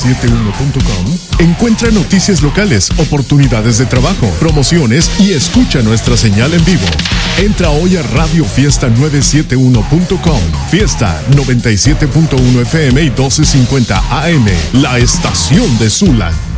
971.com, encuentra noticias locales, oportunidades de trabajo, promociones y escucha nuestra señal en vivo. Entra hoy a Radio Fiesta 971.com. Fiesta 97.1 FM y 1250 AM, la estación de Sula.